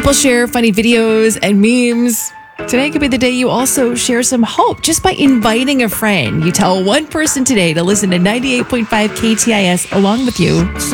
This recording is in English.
People share funny videos and memes. Today could be the day you also share some hope just by inviting a friend. You tell one person today to listen to 98.5 KTIS along with you.